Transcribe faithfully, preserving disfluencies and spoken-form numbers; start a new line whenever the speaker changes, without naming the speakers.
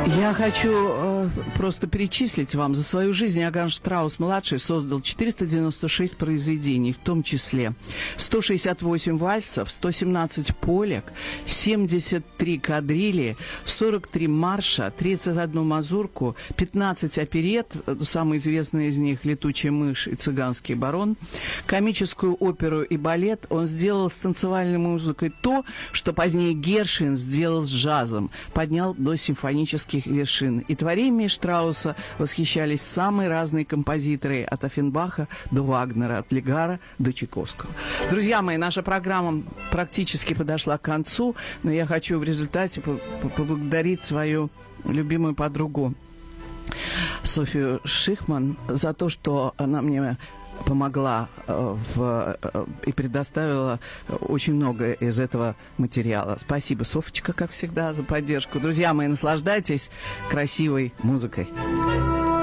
Я хочу э, просто перечислить вам. За свою жизнь Иоганн Штраус-младший создал четыреста девяносто шесть произведений, в том числе сто шестьдесят восемь вальсов, сто семнадцать полек, семьдесят три кадрили, сорок три марша, тридцать одну мазурку, пятнадцать оперет, самые известные из них «Летучая мышь» и «Цыганский барон», комическую оперу и балет. Он сделал с танцевальной музыкой то, что позднее Гершвин сделал с джазом, поднял до симфонических вершин. И творениями Штрауса восхищались самые разные композиторы, от Оффенбаха до Вагнера, от Легара до Чайковского. Друзья мои, наша программа практически подошла к концу, но я хочу в результате поблагодарить свою любимую подругу Софию Шихман за то, что она мне помогла э, в, э, и предоставила очень много из этого материала. Спасибо, Софочка, как всегда, за поддержку. Друзья мои, наслаждайтесь красивой музыкой.